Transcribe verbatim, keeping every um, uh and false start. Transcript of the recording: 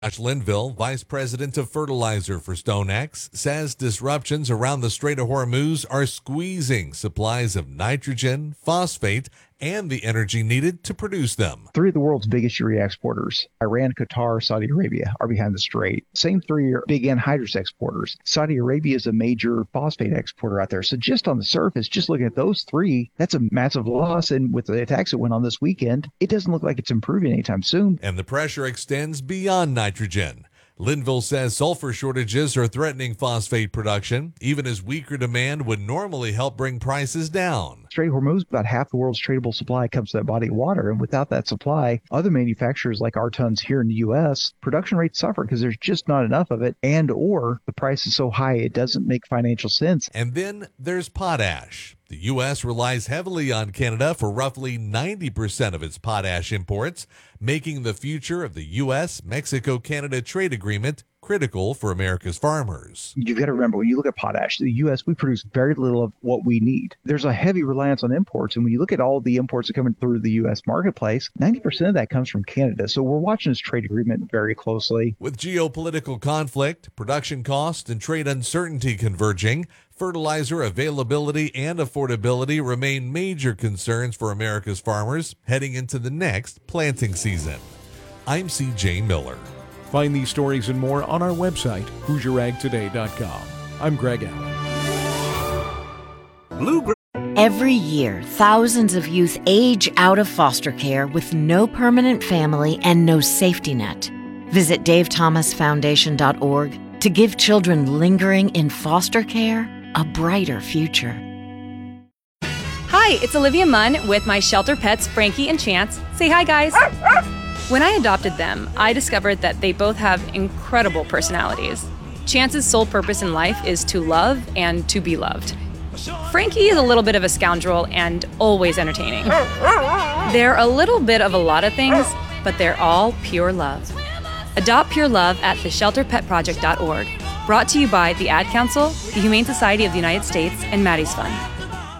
Josh Linville, Vice President of Fertilizer for StoneX, says disruptions around the Strait of Hormuz are squeezing supplies of nitrogen, phosphate, and the energy needed to produce them. Three of the world's biggest urea exporters, Iran, Qatar, Saudi Arabia, are behind the strait. Same three are big anhydrous exporters. Saudi Arabia is a major phosphate exporter out there. So just on the surface, just looking at those three, that's a massive loss. And with the attacks that went on this weekend, it doesn't look like it's improving anytime soon. And the pressure extends beyond nitrogen. Linville says sulfur shortages are threatening phosphate production, even as weaker demand would normally help bring prices down. Strait of Hormuz, about half the world's tradable supply comes to that body of water. And without that supply, other manufacturers like our tons here in the U S, production rates suffer because there's just not enough of it, and or the price is so high it doesn't make financial sense. And then there's potash. The U S relies heavily on Canada for roughly ninety percent of its potash imports, making the future of the U S Mexico Canada trade agreement critical for America's farmers. You've got to remember, when you look at potash, the U S, we produce very little of what we need. There's a heavy reliance on imports. And when you look at all the imports that come in through the U S marketplace, ninety percent of that comes from Canada. So we're watching this trade agreement very closely. With geopolitical conflict, production cost, and trade uncertainty converging, fertilizer availability and affordability remain major concerns for America's farmers heading into the next planting season. I'm C J Miller. Find these stories and more on our website, Hoosier Ag Today dot com. I'm Greg Allen. Blue. Every year, thousands of youth age out of foster care with no permanent family and no safety net. Visit Dave Thomas Foundation dot org to give children lingering in foster care a brighter future. Hi, it's Olivia Munn with my shelter pets, Frankie and Chance. Say hi, guys. When I adopted them, I discovered that they both have incredible personalities. Chance's sole purpose in life is to love and to be loved. Frankie is a little bit of a scoundrel and always entertaining. They're a little bit of a lot of things, but they're all pure love. Adopt pure love at the shelter pet project dot org. Brought to you by the Ad Council, the Humane Society of the United States, and Maddie's Fund.